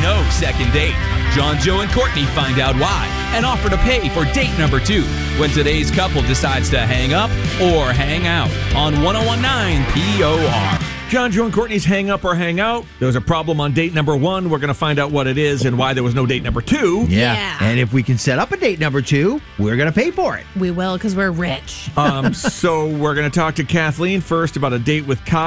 no second date. John, Joe, and Courtney find out why and offer to pay for date number 2 when today's couple decides to hang up or hang out on 101.9 POR. John, Joe, and Courtney's Hang Up or Hang Out. There was a problem on date number 1. We're going to find out what it is and why there was no date number 2. Yeah. And if we can set up a date number 2, we're going to pay for it. We will, because we're rich. So we're going to talk to Kathleen first about a date with Kyle.